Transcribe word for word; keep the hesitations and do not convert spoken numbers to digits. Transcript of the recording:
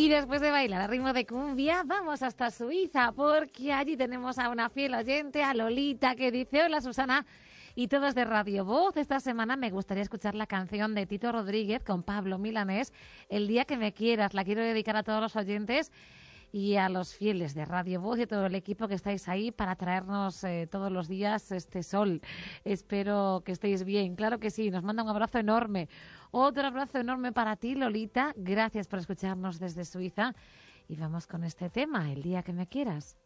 Y después de bailar a ritmo de cumbia, vamos hasta Suiza, porque allí tenemos a una fiel oyente, a Lolita, que dice: hola Susana y todos de Radio Voz. Esta semana me gustaría escuchar la canción de Tito Rodríguez con Pablo Milanés, El día que me quieras. La quiero dedicar a todos los oyentes y a los fieles de Radio Voz y a todo el equipo que estáis ahí para traernos eh, todos los días este sol. Espero que estéis bien. Claro que sí, nos manda un abrazo enorme. Otro abrazo enorme para ti, Lolita. Gracias por escucharnos desde Suiza. Y vamos con este tema, El día que me quieras.